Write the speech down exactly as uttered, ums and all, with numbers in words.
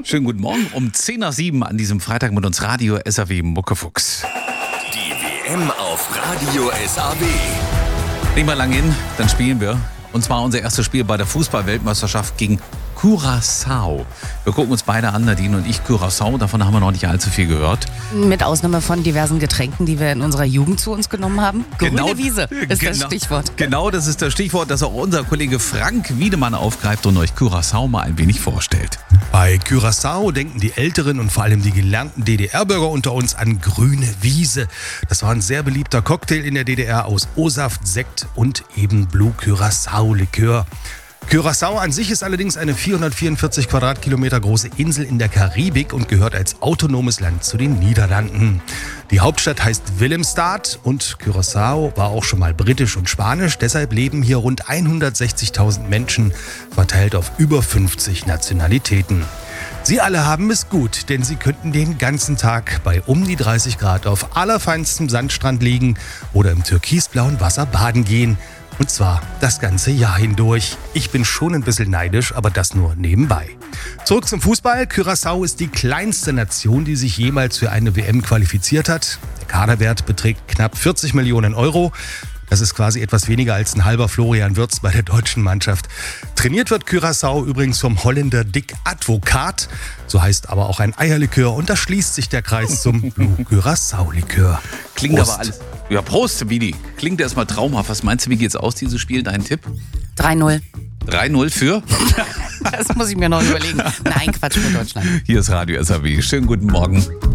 Schönen guten Morgen um zehn nach sieben an diesem Freitag mit uns Radio S A W Muckefuchs. Die W M auf Radio S A W. Nicht mal lang hin, dann spielen wir. Und zwar unser erstes Spiel bei der Fußball-Weltmeisterschaft gegen Curaçao. Wir gucken uns beide an, Nadine und ich, Curaçao. Davon haben wir noch nicht allzu viel gehört. Mit Ausnahme von diversen Getränken, die wir in unserer Jugend zu uns genommen haben. Grüne Genau, Wiese ist genau, das Stichwort. Genau, das ist das Stichwort, das auch unser Kollege Frank Wiedemann aufgreift und euch Curaçao mal ein wenig vorstellt. Bei Curaçao denken die Älteren und vor allem die gelernten D D R-Bürger unter uns an grüne Wiese. Das war ein sehr beliebter Cocktail in der D D R aus O-Saft, Sekt und eben Blue Curaçao-Likör. Curaçao an sich ist allerdings eine vierhundertvierundvierzig Quadratkilometer große Insel in der Karibik und gehört als autonomes Land zu den Niederlanden. Die Hauptstadt heißt Willemstad und Curaçao war auch schon mal britisch und spanisch. Deshalb leben hier rund hundertsechzigtausend Menschen, verteilt auf über fünfzig Nationalitäten. Sie alle haben es gut, denn sie könnten den ganzen Tag bei um die dreißig Grad auf allerfeinstem Sandstrand liegen oder im türkisblauen Wasser baden gehen. Und zwar das ganze Jahr hindurch. Ich bin schon ein bisschen neidisch, aber das nur nebenbei. Zurück zum Fußball. Curaçao ist die kleinste Nation, die sich jemals für eine W M qualifiziert hat. Der Kaderwert beträgt knapp vierzig Millionen Euro. Das ist quasi etwas weniger als ein halber Florian Wirtz bei der deutschen Mannschaft. Trainiert wird Curaçao übrigens vom Holländer Dick Advocaat. So heißt aber auch ein Eierlikör und da schließt sich der Kreis zum Blue Curaçao-Likör. Klingt Prost. aber alles. Ja, Prost, Vidi. Klingt erstmal traumhaft. Was meinst du, wie geht's aus, dieses Spiel? Dein Tipp? drei null. drei null für? Das muss ich mir noch überlegen. Nein, Quatsch für Deutschland. Hier ist Radio S A W. Schönen guten Morgen.